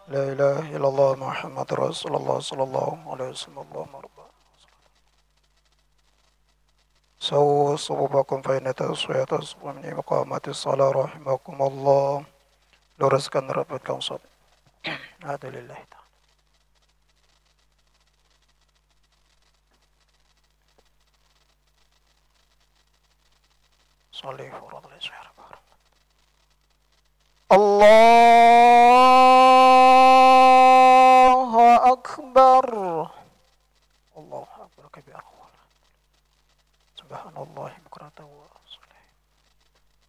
لا إله إلا الله محمد رسول الله صلى الله عليه وسلم. اللهم رب سووا صفوفكم فإن تسوية الصفوف من إقامة الصلاة رحمكم الله. Luruskan rambut kaum sob. Alhamdulillah. Salih furadul isyarat. Allahu Akbar. Allahu Akbar kabir. Subhanallah bukratan wa